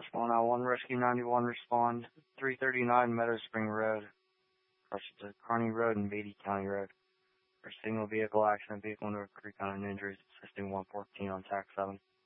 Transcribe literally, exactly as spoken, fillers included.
Respond out one, Rescue ninety-one, respond. three thirty-nine Meadow Spring Road. Crushed to Kearney Road and Beatty County Road. For single vehicle accident, vehicle into a creek on an injuries, assisting one fourteen on tax seven.